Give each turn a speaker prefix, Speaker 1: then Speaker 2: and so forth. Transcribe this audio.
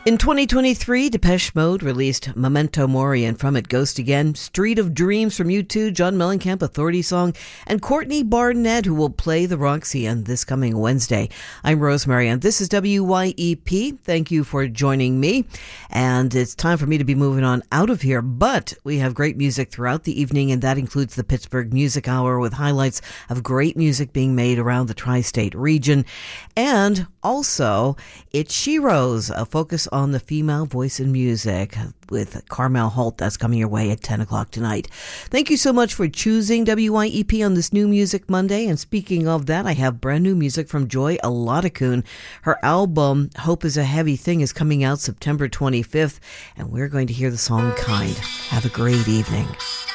Speaker 1: In 2023, Depeche Mode released Memento Mori, and from it, Ghost Again, Street of Dreams from U2, John Mellencamp, Authority Song, and Courtney Barnett, who will play the Roxy on this coming Wednesday. I'm Rosemary, and this is WYEP. Thank you for joining me. And it's time for me to be moving on out of here, but we have great music throughout the evening, and that includes the Pittsburgh Music Hour with highlights of great music being made around the tri-state region. And also, it's Sheroes, a focus on the female voice in music with Carmel Holt. That's coming your way at 10 o'clock tonight. Thank you so much for choosing WYEP on this New Music Monday. And speaking of that, I have brand new music from Joy Aladakun. Her album, Hope is a Heavy Thing, is coming out September 25th, and we're going to hear the song Kind. Have a great evening.